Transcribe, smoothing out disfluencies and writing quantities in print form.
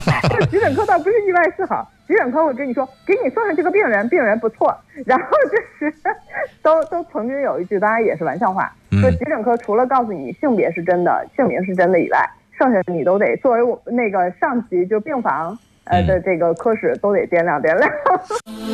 这个急诊科倒不是意外是好，急诊科会跟你说，给你送上这个病人不错，然后就是都曾经有一句，当然也是玩笑话，说急诊科除了告诉你性别是真的、姓名是真的以外，剩下的你都得作为那个上级就病房的这个科室都得掂量掂量。